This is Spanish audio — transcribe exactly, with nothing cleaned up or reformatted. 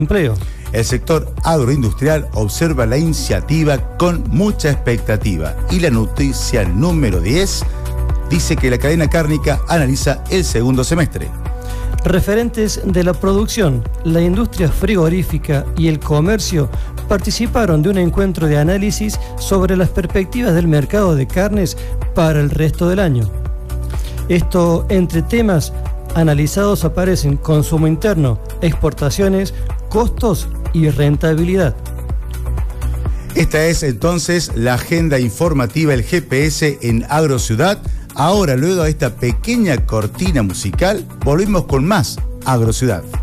empleo. El sector agroindustrial observa la iniciativa con mucha expectativa. Y la noticia número diez dice que la cadena cárnica analiza el segundo semestre. Referentes de la producción, la industria frigorífica y el comercio participaron de un encuentro de análisis sobre las perspectivas del mercado de carnes para el resto del año. Esto, entre temas analizados, aparecen consumo interno, exportaciones, costos y rentabilidad. Esta es entonces la agenda informativa, el G P S en AgroCiudad. Ahora, luego de esta pequeña cortina musical, volvemos con más AgroCiudad.